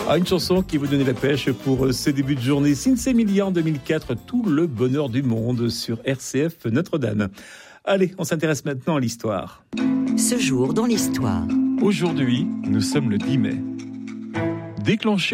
Une chanson qui vous donne la pêche pour ce début de journée. Sinsemilia en 2004, tout le bonheur du monde sur RCF Notre-Dame. Allez, on s'intéresse maintenant à l'histoire. Ce jour dans l'histoire. Aujourd'hui, nous sommes le 10 mai. Déclenché